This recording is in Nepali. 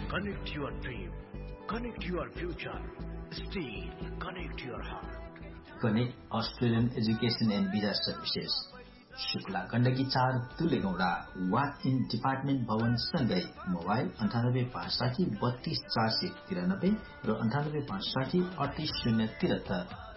Connect your dream. Connect your future. Steel. Connect your heart. Connect Australian Education and Visa Services. Shukla Gandaki 4 तुलेगौडा walk in department भवन सँगै मोबाइल 9856 32 493 र 9856 38 073